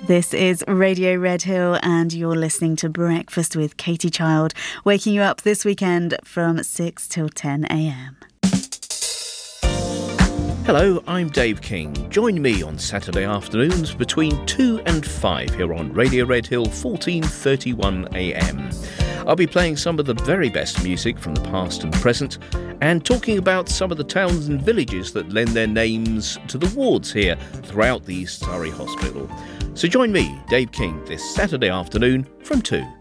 This is Radio Red Hill and you're listening to Breakfast with Katie Child, waking you up this weekend from 6 till 10 a.m. Hello, I'm Dave King. Join me on Saturday afternoons between 2 and 5 here on Radio Red Hill 14:31 a.m. I'll be playing some of the very best music from the past and present and talking about some of the towns and villages that lend their names to the wards here throughout the East Surrey Hospital. So join me, Dave King, this Saturday afternoon from 2.